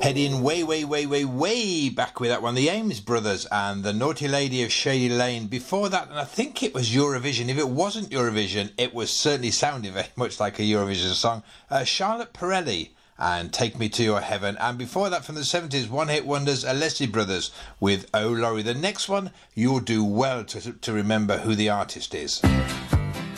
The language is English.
Heading way back with that one, the Ames Brothers and the Naughty Lady of Shady Lane. Before that, and I think it was Eurovision. If it wasn't Eurovision, it was certainly sounding very much like a Eurovision song. Charlotte Perrelli and Take Me to Your Heaven. And before that, from the 70s, one-hit wonders, Alessi Brothers with Oh Laurie. The next one, you'll do well to remember who the artist is.